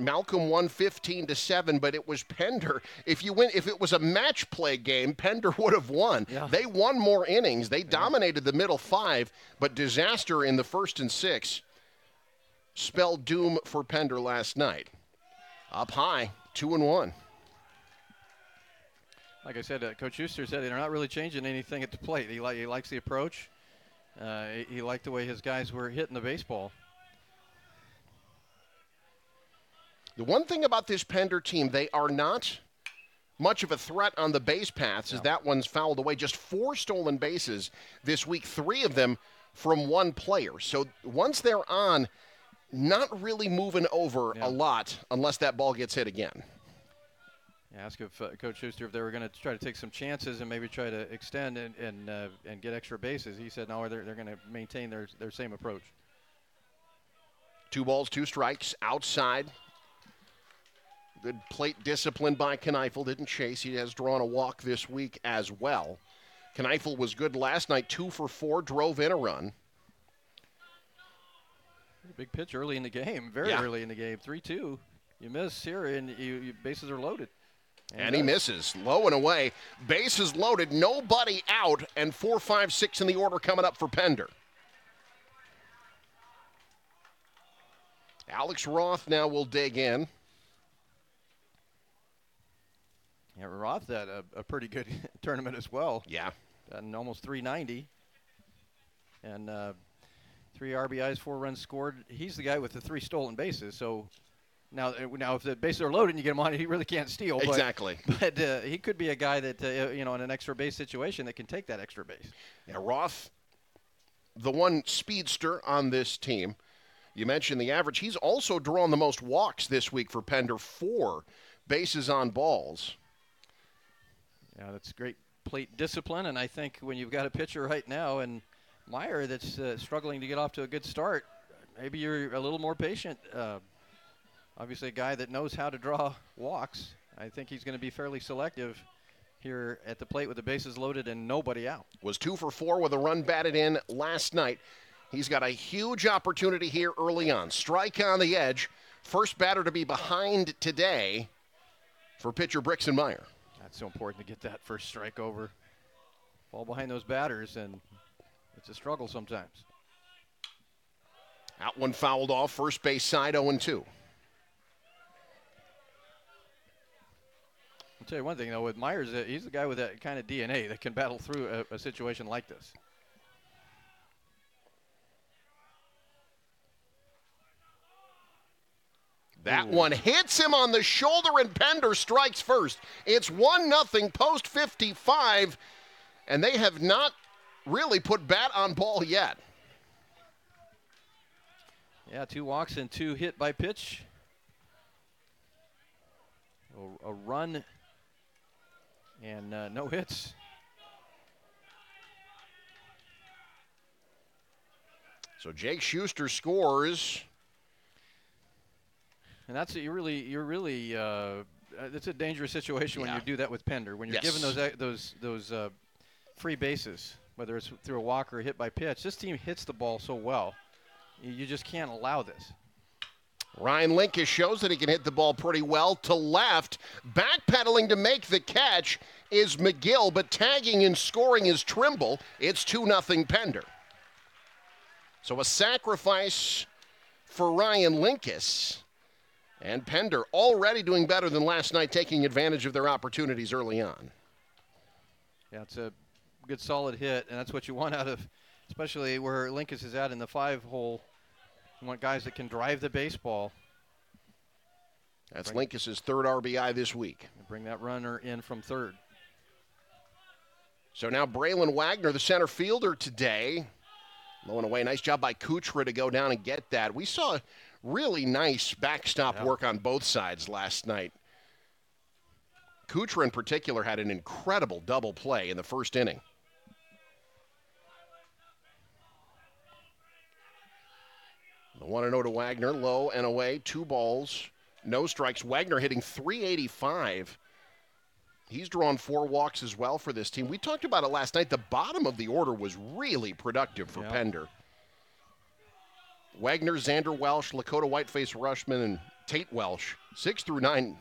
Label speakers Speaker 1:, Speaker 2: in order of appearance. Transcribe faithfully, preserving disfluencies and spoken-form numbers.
Speaker 1: Malcolm won fifteen to seven, but it was Pender. If you win, if it was a match play game, Pender would have won.
Speaker 2: Yeah.
Speaker 1: They won more innings. They dominated the middle five, but disaster in the first and six spelled doom for Pender last night. Up high, two and one.
Speaker 2: Like I said, uh, Coach Schuster said they're not really changing anything at the plate. He, li- he likes the approach. Uh, he, he liked the way his guys were hitting the baseball.
Speaker 1: The one thing about this Pender team, they are not much of a threat on the base paths, as
Speaker 2: No.
Speaker 1: that one's fouled away. Just four stolen bases this week, three of them from one player. So once they're on, not really moving over
Speaker 2: Yeah.
Speaker 1: a lot unless that ball gets hit again.
Speaker 2: Yeah, ask if uh, Coach Schuster if they were going to try to take some chances and maybe try to extend and and, uh, and get extra bases. He said no, they're, they're going to maintain their, their same approach.
Speaker 1: Two balls, two strikes, outside. Good plate discipline by Kneifel. Didn't chase. He has drawn a walk this week as well. Kneifel was good last night, two for four, drove in a run.
Speaker 2: Big pitch early in the game, very
Speaker 1: Yeah.
Speaker 2: early in the game. three two. You miss here, and you, you bases are loaded.
Speaker 1: And he misses. Low and away. Bases loaded, nobody out, and four, five, six in the order coming up for Pender. Alex Roth now will dig in.
Speaker 2: Yeah, Roth had a, a pretty good tournament as well.
Speaker 1: Yeah.
Speaker 2: And almost three ninety. And uh, three R B Is, four runs scored. He's the guy with the three stolen bases. So now, now if the bases are loaded and you get him on, he really can't steal. But,
Speaker 1: Exactly.
Speaker 2: But uh, he could be a guy that, uh, you know, in an extra base situation that can take that extra base.
Speaker 1: Yeah, Roth, the one speedster on this team. You mentioned the average. He's also drawn the most walks this week for Pender, four bases on balls.
Speaker 2: Yeah, that's great plate discipline, and I think when you've got a pitcher right now and Meyer that's uh, struggling to get off to a good start, maybe you're a little more patient. Uh, obviously a guy that knows how to draw walks. I think he's going to be fairly selective here at the plate with the bases loaded and nobody out.
Speaker 1: Was two for four with a run batted in last night. He's got a huge opportunity here early on. Strike on the edge. First batter to be behind today for pitcher Brixton Meyer.
Speaker 2: That's so important to get that first strike over. Fall behind those batters, and it's a struggle sometimes.
Speaker 1: Out one fouled off, first base side oh and two.
Speaker 2: I'll tell you one thing, though, with Myers, uh, he's the guy with that kind of D N A that can battle through a, a situation like this.
Speaker 1: That
Speaker 2: Ooh.
Speaker 1: one hits him on the shoulder, and Pender strikes first. It's one nothing post fifty-five, and they have not really put bat on ball yet.
Speaker 2: Yeah, two walks and two hit by pitch. A, a run and uh, no hits.
Speaker 1: So Jake Schuster scores.
Speaker 2: And that's you really, you're really. Uh, it's a dangerous situation
Speaker 1: Yeah.
Speaker 2: when you do that with Pender. When you're
Speaker 1: Yes.
Speaker 2: given those uh, those those uh, free bases, whether it's through a walk or a hit by pitch. This team hits the ball so well, you, you just can't allow this.
Speaker 1: Ryan Linkus shows that he can hit the ball pretty well to left. Backpedaling to make the catch is McGill, but tagging and scoring is Trimble. It's two nothing Pender. So a sacrifice for Ryan Linkus. And Pender already doing better than last night, taking advantage of their opportunities early on.
Speaker 2: Yeah, it's a good solid hit, and that's what you want out of, especially where Linkus is at in the five hole. You want guys that can drive the baseball.
Speaker 1: That's
Speaker 2: Bring-
Speaker 1: Linkus' third R B I this week.
Speaker 2: And bring that runner in from third.
Speaker 1: So now Braylon Wagner, the center fielder today. Low and away. Nice job by Kuchera to go down and get that. We saw really nice backstop
Speaker 2: Yeah.
Speaker 1: work on both sides last night. Kuchera in particular had an incredible double play in the first inning. The one and oh to Wagner, low and away, two balls, no strikes. Wagner hitting three eighty-five. He's drawn four walks as well for this team. We talked about it last night. The bottom of the order was really productive for
Speaker 2: Yeah.
Speaker 1: Pender. Wagner, Xander Welsh, Lakota Whiteface Rushman, and Tate Welsh, six through nine